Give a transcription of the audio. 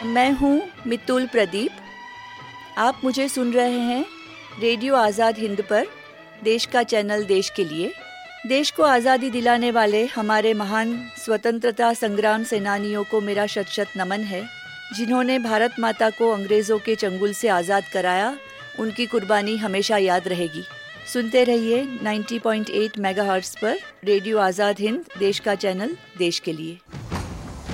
मैं हूँ मित्तुल प्रदीप। आप मुझे सुन रहे हैं रेडियो आज़ाद हिंद पर, देश का चैनल देश के लिए। देश को आज़ादी दिलाने वाले हमारे महान स्वतंत्रता संग्राम सेनानियों को मेरा शत शत नमन है, जिन्होंने भारत माता को अंग्रेज़ों के चंगुल से आज़ाद कराया। उनकी कुर्बानी हमेशा याद रहेगी। सुनते रहिए 90.8 मेगाहर्ट्ज़ पर रेडियो आज़ाद हिंद, देश का चैनल देश के लिए।